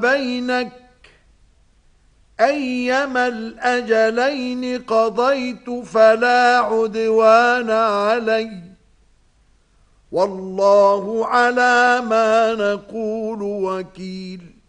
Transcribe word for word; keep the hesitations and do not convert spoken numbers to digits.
بينك أيما الأجلين قضيت فلا عدوان علي والله على ما نقول وكيل.